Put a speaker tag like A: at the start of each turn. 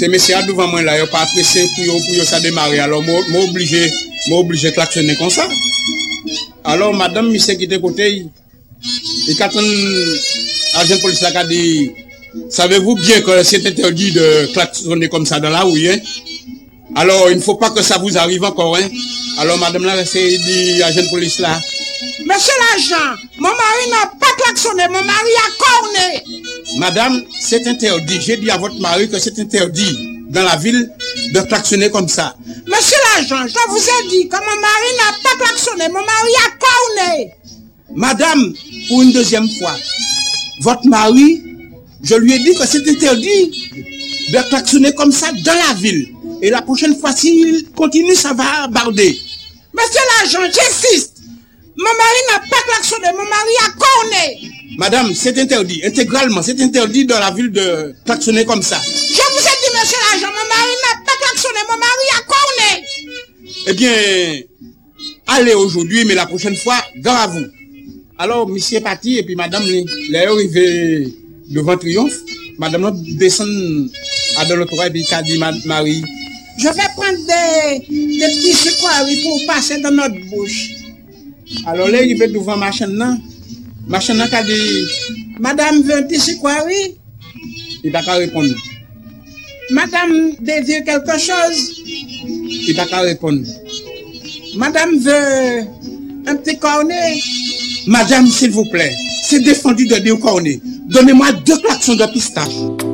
A: c'est monsieur devant moi là, il pas pressé pour ça démarrer. Alors moi obligé de klaxonner comme ça. Alors madame monsieur qui était côté, il quand agent de police là a dit, savez-vous bien que c'est interdit de klaxonner comme ça dans la rue, hein? Alors il ne faut pas que ça vous arrive encore, hein? Alors madame là c'est dit agent de police là.
B: Monsieur l'agent, mon mari n'a pas klaxonné, mon mari a corné.
A: Madame, c'est interdit. J'ai dit à votre mari que c'est interdit dans la ville de klaxonner comme ça.
B: Monsieur l'agent, je vous ai dit que mon mari n'a pas klaxonné, mon mari a corné.
A: Madame, pour une deuxième fois, votre mari, je lui ai dit que c'est interdit de klaxonner comme ça dans la ville. Et la prochaine fois, s'il continue, ça va barder.
B: Monsieur l'agent, j'insiste. Mon mari n'a pas klaxonné, mon mari a corné.
A: Madame, c'est interdit, intégralement, c'est interdit dans la ville de klaxonner comme ça.
B: Je vous ai dit, monsieur l'agent, mon mari n'a pas klaxonné, mon mari a corné.
A: Eh bien, allez aujourd'hui, mais la prochaine fois, gare à vous. Alors, monsieur est parti, et puis madame, elle est arrivée devant Triomphe. Madame descend à de l'autre et puis il a dit, Marie.
B: Je vais prendre des petits sucreries pour passer dans notre bouche.
A: Alors là, il va devant ma chaîne là. Ma chaîne là a dit,
B: madame veut un petit sucrerie?
A: Il va pas répondre.
B: Madame désire quelque chose?
A: Il va pas répondre.
B: Madame veut un petit cornet?
A: Madame, s'il vous plaît, c'est défendu de dire cornet. Donnez-moi 2 klaxons de pistache.